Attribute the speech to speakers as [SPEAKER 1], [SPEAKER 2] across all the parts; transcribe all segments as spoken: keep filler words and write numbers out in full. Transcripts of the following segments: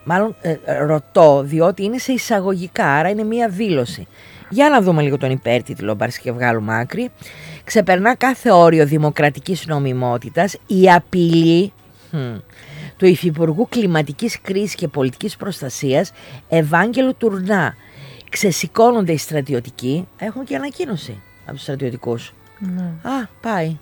[SPEAKER 1] Μάλλον ε, ρωτώ, διότι είναι σε εισαγωγικά, άρα είναι μία δήλωση. Για να δούμε λίγο τον υπέρτιτλο, μπαρς και βγάλουμε άκρη. Ξεπερνά κάθε όριο δημοκρατικής νομιμότητας η απειλή hm, του Υφυπουργού Κλιματικής Κρίσης και Πολιτικής Προστασίας Ευάγγελο Τουρνά. Ξεσηκώνονται οι στρατιωτικοί. Έχουν και ανακοίνωση από τους στρατιωτικούς.
[SPEAKER 2] Ναι.
[SPEAKER 1] Α, πάει.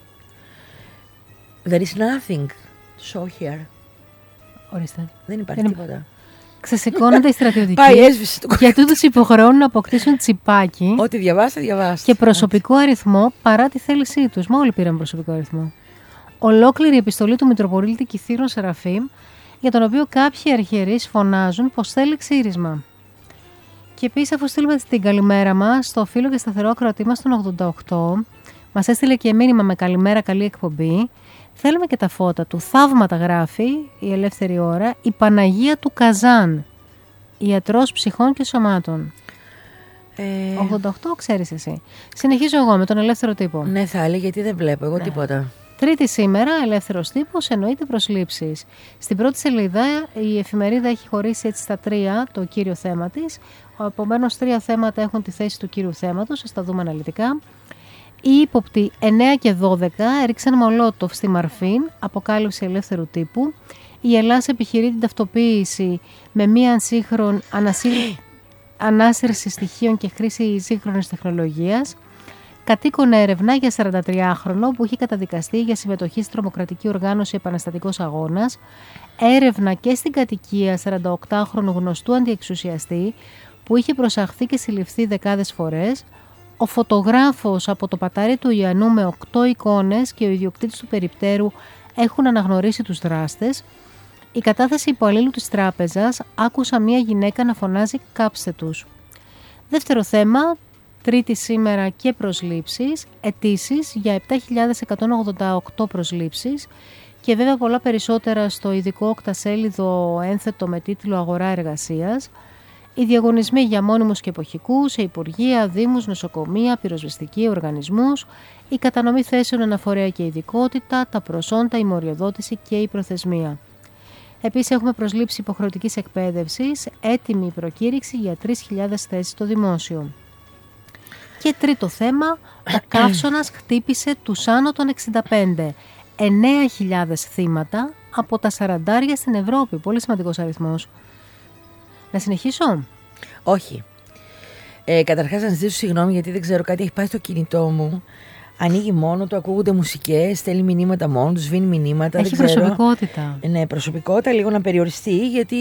[SPEAKER 1] There is nothing to show here.
[SPEAKER 2] Ορίστε.
[SPEAKER 1] Δεν υπάρχει
[SPEAKER 2] Δεν...
[SPEAKER 1] τίποτα.
[SPEAKER 2] Ξεσηκώνονται οι στρατιωτικοί.
[SPEAKER 1] Πάει, έσβησε το
[SPEAKER 2] γιατί τους υποχρεώνουν να αποκτήσουν τσιπάκι.
[SPEAKER 1] Ό,τι διαβάστε, διαβάστε.
[SPEAKER 2] Και προσωπικό αριθμό παρά τη θέλησή τους. Μα όλοι πήραν προσωπικό αριθμό. Ολόκληρη η επιστολή του Μητροπολίτη Κιθήρων Σεραφείμ, για τον οποίο κάποιοι αρχιερείς φωνάζουν πως θέλει ξύρισμα. Και επίσης, αφού στείλουμε την καλημέρα μας στο φίλο και σταθερό ακροατή μας τον ογδόντα οκτώ, μας έστειλε και μήνυμα με καλημέρα, καλή εκπομπή. Θέλουμε και τα φώτα του. Θαύματα γράφει η Ελεύθερη Ώρα, η Παναγία του Καζάν, ιατρός ψυχών και σωμάτων.
[SPEAKER 1] Ε...
[SPEAKER 2] ογδόντα οκτώ, ξέρεις εσύ. Συνεχίζω εγώ με τον Ελεύθερο Τύπο.
[SPEAKER 1] Ναι, θα έλεγε, γιατί δεν βλέπω εγώ ναι. τίποτα.
[SPEAKER 2] Τρίτη σήμερα, Ελεύθερος Τύπος, εννοείται προσλήψεις. Στην πρώτη σελίδα η εφημερίδα έχει χωρίσει έτσι στα τρία το κύριο θέμα της. Επομένως, τρία θέματα έχουν τη θέση του κύριου θέματος, θα τα δούμε αναλυτικά. Οι ύποπτοι εννέα και δώδεκα έριξαν μολότοφ στη Μαρφίν, αποκάλυψη Ελεύθερου Τύπου. Η Ελλάδα επιχειρεί την ταυτοποίηση με μία σύγχρονη ανάσυρση στοιχείων και χρήση σύγχρονης τεχνολογίας. Κατοίκον έρευνα για σαραντατριάχρονο που είχε καταδικαστεί για συμμετοχή στη τρομοκρατική οργάνωση Επαναστατικός Αγώνας. Έρευνα και στην κατοικία σαρανταοκτάχρονου γνωστού αντιεξουσιαστή που είχε προσαχθεί και συλληφθεί δεκάδες φορές. Ο φωτογράφος από το πατάρι του Ιαννού με οκτώ εικόνες και ο ιδιοκτήτης του περιπτέρου έχουν αναγνωρίσει τους δράστες. Η κατάθεση υπαλλήλου της τράπεζας άκουσα μία γυναίκα να φωνάζει «κάψτε τους». Δεύτερο θέμα, τρίτη σήμερα και προσλήψεις, αιτήσεις για επτά χιλιάδες εκατόν ογδόντα οκτώ προσλήψεις και βέβαια πολλά περισσότερα στο ειδικό οκτασέλιδο ένθετο με τίτλο «Αγορά εργασίας». Οι διαγωνισμοί για μόνιμους και εποχικούς, σε υπουργεία, δήμους, νοσοκομεία, πυροσβεστικοί, οργανισμούς, η κατανομή θέσεων αναφορέα και ειδικότητα, τα προσόντα, η μοριοδότηση και η προθεσμία. Επίσης έχουμε προσλήψη υποχρεωτικής εκπαίδευσης, έτοιμη προκήρυξη για τρεις χιλιάδες θέσεις στο δημόσιο. Και τρίτο θέμα, ο καύσωνας χτύπησε τους άνω των εξήντα πέντε, εννέα χιλιάδες θύματα από τα σαραντάρια στην Ευρώπη, πολύ σημαντικός αριθμός. Να συνεχίσω?
[SPEAKER 1] Όχι. Ε, καταρχάς να ζητήσω συγγνώμη γιατί δεν ξέρω, κάτι έχει πάει στο κινητό μου. Ανοίγει μόνο του, ακούγονται μουσικές, στέλνει μηνύματα μόνο του, σβήνει μηνύματα.
[SPEAKER 2] Έχει
[SPEAKER 1] δεν ξέρω.
[SPEAKER 2] προσωπικότητα.
[SPEAKER 1] Ναι, προσωπικότητα, λίγο να περιοριστεί, γιατί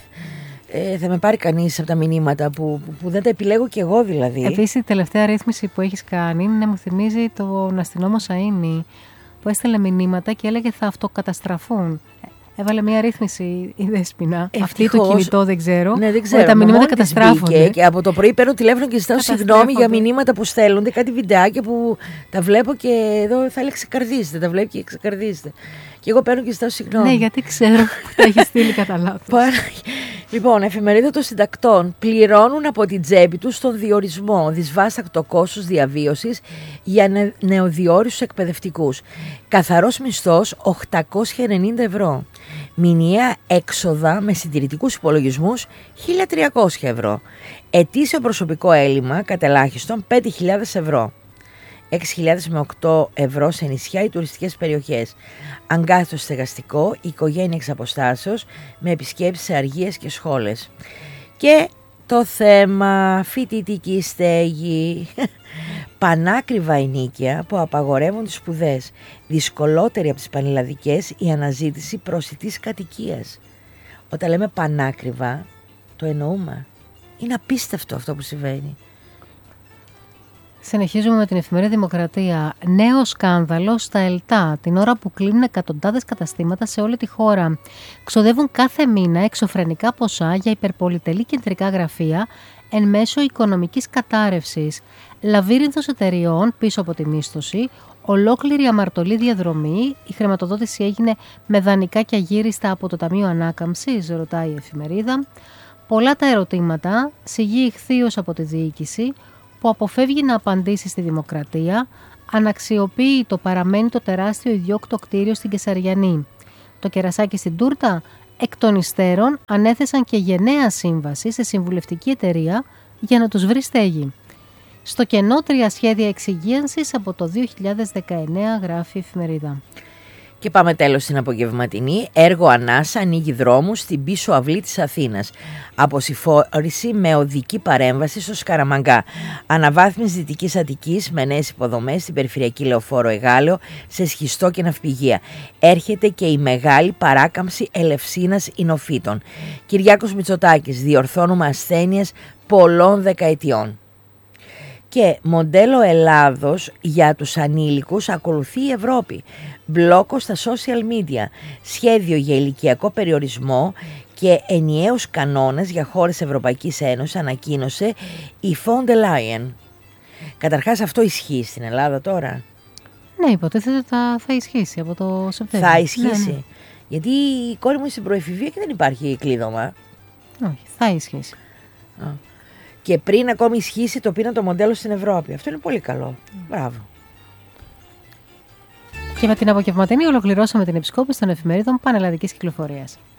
[SPEAKER 1] ε, θα με πάρει κανείς από τα μηνύματα που, που, που δεν τα επιλέγω κι εγώ δηλαδή.
[SPEAKER 2] Επίσης η τελευταία ρύθμιση που έχεις κάνει ναι, μου θυμίζει τον αστυνόμο Σαΐνη που έστελε μηνύματα και έλεγε θα αυτοκαταστραφούν. Έβαλε μια ρύθμιση η Δέσποινα. Αυτή το κινητό δεν ξέρω.
[SPEAKER 1] Ναι, δεν ξέρω.
[SPEAKER 2] Τα μηνύματα καταστράφονται.
[SPEAKER 1] Και από το πρωί παίρνω τηλέφωνο και ζητάω συγγνώμη για μηνύματα που στέλνονται, κάτι βιντεάκια που τα βλέπω και εδώ θα έλεγα ξεκαρδίζεται. Τα βλέπει και ξεκαρδίζεται. Και εγώ παίρνω και ζητάω συγγνώμη.
[SPEAKER 2] Ναι, γιατί ξέρω που τα έχει στείλει κατά λάθος.
[SPEAKER 1] Λοιπόν, εφημερίδα των συντακτών πληρώνουν από την τσέπη τους τον διορισμό, δυσβάστακτο κόστος διαβίωσης για νεοδιόρισους εκπαιδευτικούς. Καθαρός μισθός οκτακόσια ενενήντα ευρώ. Μηνιαία έξοδα με συντηρητικούς υπολογισμούς χίλια τριακόσια ευρώ. Ετήσιο προσωπικό έλλειμμα κατελάχιστον πέντε χιλιάδες ευρώ. έξι χιλιάδες με οκτώ ευρώ σε νησιά ή τουριστικές περιοχές. Αγκάθιτο στεγαστικό, οικογένεια εξ αποστάσεως, με επισκέψεις σε αργίες και σχόλες. Και το θέμα φοιτητική στέγη. Πανάκριβα ενίκια που απαγορεύουν τις σπουδές. Δυσκολότερη από τις πανελλαδικές η αναζήτηση προσιτής κατοικίας. Όταν λέμε πανάκριβα, το εννοούμε. Είναι απίστευτο αυτό που συμβαίνει.
[SPEAKER 2] Συνεχίζουμε με την εφημερίδα Δημοκρατία. Νέο σκάνδαλο στα ΕΛΤΑ, την ώρα που κλείνουν εκατοντάδες καταστήματα σε όλη τη χώρα. Ξοδεύουν κάθε μήνα εξωφρενικά ποσά για υπερπολιτελή κεντρικά γραφεία εν μέσω οικονομικής κατάρρευσης. Λαβύρινθος εταιριών πίσω από τη μίσθωση, ολόκληρη αμαρτωλή διαδρομή. Η χρηματοδότηση έγινε με δανεικά και αγύριστα από το Ταμείο Ανάκαμψης, ρωτάει η εφημερίδα. Πολλά τα ερωτήματα, σιγή ηχθείως από τη διοίκηση, που αποφεύγει να απαντήσει στη Δημοκρατία, αναξιοποιεί το παραμένει το τεράστιο ιδιόκτο κτίριο στην Κεσαριανή. Το κερασάκι στην τούρτα, εκ των υστέρων ανέθεσαν και γενναία σύμβαση σε συμβουλευτική εταιρεία για να τους βρει στέγη. Στο κενό τρία σχέδια εξυγίανσης από το δύο χιλιάδες δεκαεννέα, γράφει η εφημερίδα.
[SPEAKER 1] Και πάμε τέλος στην απογευματινή. Έργο ανάσα ανοίγει δρόμους στην πίσω αυλή της Αθήνας. Αποσυφόρηση με οδική παρέμβαση στο Σκαραμαγκά. Αναβάθμιση Δυτικής Αττικής με νέες υποδομές στην περιφερειακή λεωφόρο Εγάλεο σε σχιστό και ναυπηγεία. Έρχεται και η μεγάλη παράκαμψη Ελευσίνας Ινοφύτων. Κυριάκος Μητσοτάκης: διορθώνουμε ασθένειες πολλών δεκαετιών. Και μοντέλο Ελλάδος για τους ανήλικους ακολουθεί η Ευρώπη. Μπλόκο στα social media. Σχέδιο για ηλικιακό περιορισμό και ενιαίους κανόνες για χώρες Ευρωπαϊκής Ένωσης ανακοίνωσε η von der Leyen. Καταρχάς αυτό ισχύει στην Ελλάδα τώρα?
[SPEAKER 2] Ναι, υποτίθεται ότι θα, θα ισχύσει από το Σεπτέμβριο.
[SPEAKER 1] Θα ισχύσει.
[SPEAKER 2] Ναι, ναι.
[SPEAKER 1] Γιατί η κόρη μου είναι στην προεφηβεία και δεν υπάρχει κλείδωμα.
[SPEAKER 2] Όχι, θα ισχύσει.
[SPEAKER 1] Α. Και πριν ακόμη ισχύσει το πήραν το μοντέλο στην Ευρώπη. Αυτό είναι πολύ καλό. Mm. Μπράβο.
[SPEAKER 2] Και με την απογευματινή ολοκληρώσαμε την επισκόπηση των εφημερίδων πανελλαδικής κυκλοφορίας.